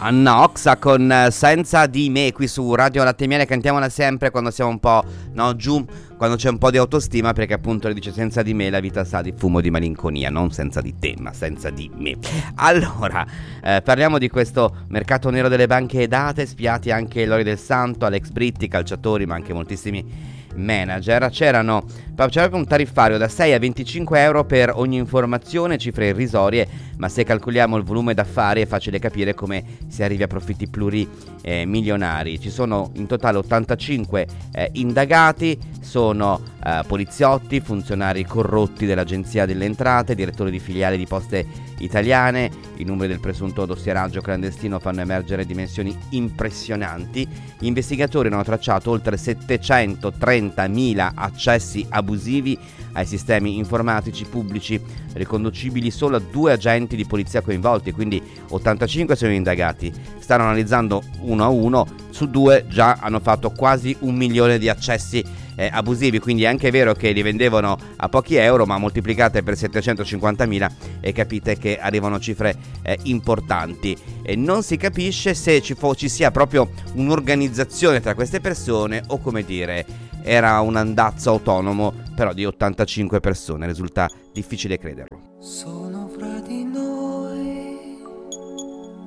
Noxa con Senza di me qui su Radio Latte e Miele. Cantiamola sempre quando siamo un po' giù, quando c'è un po' di autostima, perché appunto le dice: senza di me la vita sa di fumo di malinconia, non senza di te ma senza di me. Allora parliamo di questo mercato nero delle banche date, spiati anche Lori del Santo, Alex Britti, calciatori ma anche moltissimi manager. C'era un tariffario da 6 a 25 euro per ogni informazione, cifre irrisorie, ma se calcoliamo il volume d'affari è facile capire come si arrivi a profitti plurimilionari. Ci sono in totale 85 indagati, sono poliziotti, funzionari corrotti dell'Agenzia delle Entrate, direttori di filiali di Poste Italiane. I numeri del presunto dossieraggio clandestino fanno emergere dimensioni impressionanti. Gli investigatori hanno tracciato oltre 730.000 accessi abusivi ai sistemi informatici pubblici, riconducibili solo a 2 agenti di polizia coinvolti, quindi 85 sono indagati. Stanno analizzando uno a uno, su 2 già hanno fatto quasi 1 milione di accessi abusivi, quindi è anche vero che li vendevano a pochi euro, ma moltiplicate per 750.000 e capite che arrivano cifre importanti. E non si capisce se ci sia proprio un'organizzazione tra queste persone o, come dire, era un andazzo autonomo però di 85 persone. Risulta difficile crederlo. Sono fra di noi